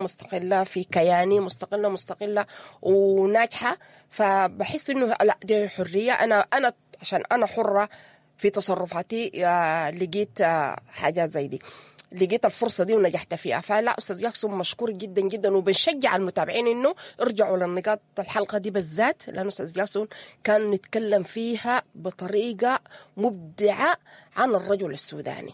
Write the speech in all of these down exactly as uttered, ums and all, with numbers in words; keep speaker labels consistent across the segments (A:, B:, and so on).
A: مستقلة في كياني، مستقلة مستقلة وناجحة. فبحس إنه لا دي حرية. أنا أنا عشان أنا حرة في تصرفاتي لقيت حاجات زي دي، لقيت الفرصة دي ونجحت فيها. فلا أستاذ جاكسون مشكور جدا جدا، وبنشجع المتابعين إنه ارجعوا للنقاط الحلقة دي بالذات، لأنه أستاذ جاكسون كان نتكلم فيها بطريقة مبدعة عن الرجل السوداني.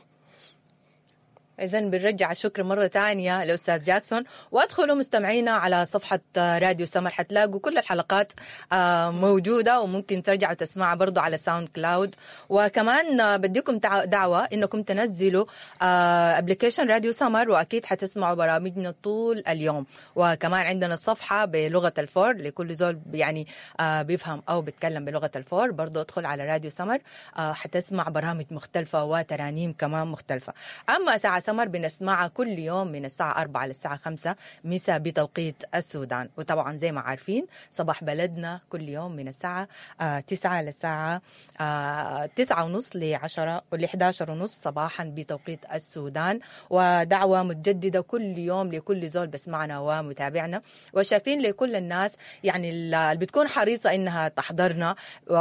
B: إذن بنرجع الشكر مرة تانية لأستاذ جاكسون. وادخلوا مستمعينا على صفحة راديو سمر حتلاقوا كل الحلقات موجودة، وممكن ترجعوا تسمعها برضو على ساوند كلاود. وكمان بديكم دعوة إنكم تنزلوا ابليكيشن راديو سمر، وأكيد حتسمعوا برامجنا طول اليوم. وكمان عندنا صفحة بلغة الفور لكل زول يعني بيفهم أو بيتكلم بلغة الفور، برضو ادخل على راديو سمر حتسمع برامج مختلفة وترانيم كمان مختلفة. أما ساعة سمر بنسمعها كل يوم من الساعة أربعة للساعة خمسة مساء بتوقيت السودان. وطبعا زي ما عارفين صباح بلدنا كل يوم من الساعة آه تسعة للساعة آه تسعة ونص لعشرة ولحداشر ونص صباحا بتوقيت السودان. ودعوة متجددة كل يوم لكل زول بسمعنا ومتابعنا، وشاكرين لكل الناس يعني اللي بتكون حريصة إنها تحضرنا.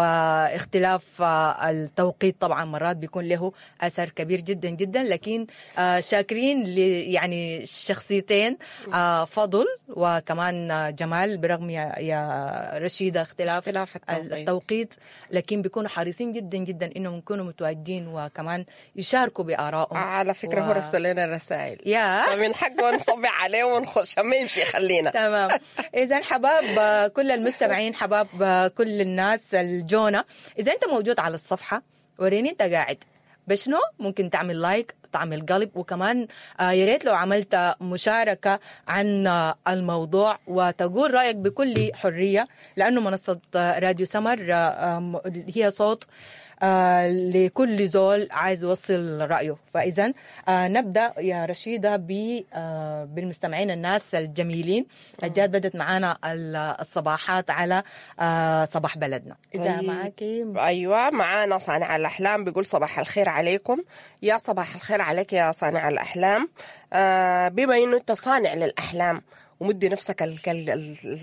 B: واختلاف آه التوقيت طبعا مرات بيكون له أثر كبير جدا جدا، لكن آه شاكرين يعني شخصيتين آه فضل وكمان جمال، برغم يا, يا رشيدة اختلاف, اختلاف التوقيت. التوقيت، لكن بيكونوا حريصين جدا جدا إنهم يكونوا متواجدين وكمان يشاركوا بآرائهم.
A: آه على فكرة و... هو رسل لنا رسائل
B: يا
A: فمن حقه نصبع عليه ونخش ما يمشي خلينا.
B: تمام. إذن حباب كل المستمعين، حباب كل الناس الجونة، إذا أنت موجود على الصفحة وريني أنت قاعد بشنو، ممكن تعمل لايك تعمل قلب، وكمان آه يا ريت لو عملت مشاركة عن آه الموضوع وتقول رأيك بكل حرية، لأنه منصة آه راديو سمر آه هي صوت آه لكل زول عايز يوصل رأيه. فإذن آه نبدأ يا رشيدة ب آه بالمستمعين الناس الجميلين الجاد بدت معانا الصباحات على آه صباح بلدنا. إذا
A: طيب.
B: معاكي
A: أيوة معانا صانع الأحلام بيقول صباح الخير عليكم. يا صباح الخير عليك يا صانع الأحلام. آه بما إنه أنت صانع للأحلام ومدي نفسك ال ال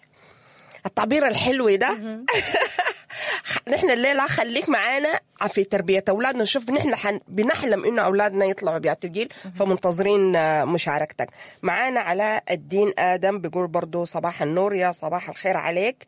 A: التعبير الحلو ده نحن الليلة خليك معانا في تربية أولادنا. نشوف نحن بنحلم إنه أولادنا يطلعوا بيعتوا جيل، فمنتظرين مشاركتك. معانا علاء الدين آدم بيقول برضو صباح النور، يا صباح الخير عليك.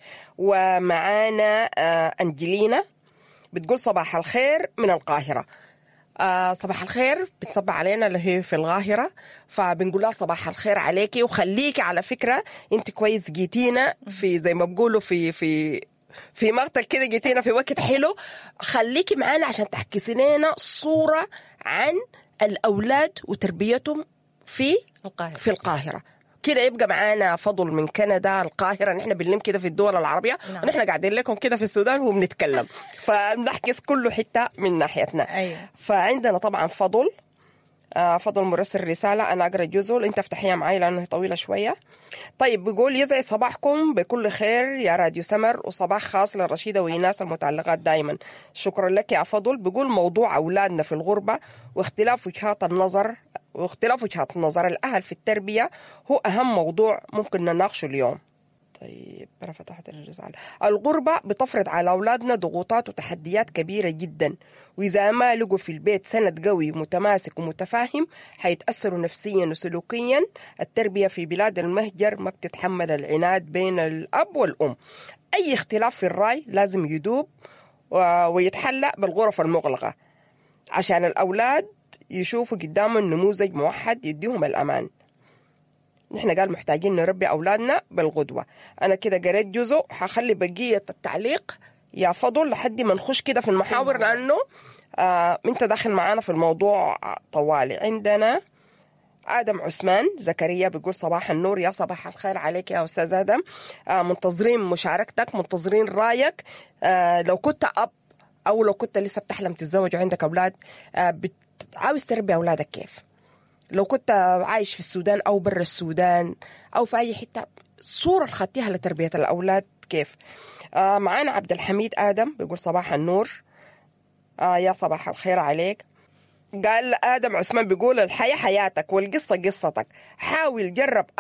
A: ومعانا أنجلينا بتقول صباح الخير من القاهرة. آه صباح الخير بتصبح علينا اللي هي في القاهرة، فبنقول لها صباح الخير عليكي. وخليكي على فكرة انت كويس جيتينا في زي ما بقولوا في في في مقتل كده، جيتينا في وقت حلو. خليكي معانا عشان تحكي لنا صورة عن الأولاد وتربيتهم في
B: القاهرة.
A: في القاهرة كده. يبقى معانا فضل من كندا القاهرة، نحن بنلم كده في الدول العربية. نعم. ونحن قاعدين لكم كده في السودان وبنتكلم فبنحكس كله حتة من ناحيتنا.
B: أيوة.
A: فعندنا طبعا فضل آه فضل مرسل رسالة، أنا أقرأ جزء أنت افتحيها معي لأنه طويلة شوية. طيب بيقول يزعد صباحكم بكل خير يا راديو سمر، وصباح خاص للرشيدة وإيناس المتعلقات دائما. شكرا لك يا فضل. بيقول موضوع أولادنا في الغربة واختلاف وجهات النظر واختلاف وجهات نظر الأهل في التربية هو أهم موضوع ممكن نناقشه اليوم. طيب أنا فتحت الرسالة. الغربة بتفرض على أولادنا ضغوطات وتحديات كبيرة جدا، وإذا ما لقوا في البيت سند قوي متماسك ومتفاهم حيتأثروا نفسيا وسلوكيا. التربية في بلاد المهجر ما بتتحمل العناد بين الأب والأم. أي اختلاف في الرأي لازم يدوب ويتحلى بالغرف المغلقة عشان الأولاد يشوفوا قدامهم نموذج موحد يديهم الأمان. نحن قال محتاجين نربي أولادنا بالقدوة. أنا كده قريت جزء، حخلي بقية التعليق يا فضل لحد ما نخش كده في المحاور، لأنه آه انت داخل معانا في الموضوع طوالي. عندنا آدم عثمان زكريا بيقول صباح النور، يا صباح الخير عليك يا أستاذ آدم. آه منتظرين مشاركتك، منتظرين رأيك. آه لو كنت أب أو لو كنت لسه بتحلم تتزوج وعندك أولاد، آه عاوز تربي أولادك كيف؟ لو كنت عايش في السودان أو برا السودان أو في أي حتة، صورة خدتيها لتربية الأولاد كيف؟ آه معانا عبد الحميد آدم بيقول صباح النور، آه يا صباح الخير عليك. قال آدم عثمان بيقول الحياة حياتك والقصة قصتك، حاول جرب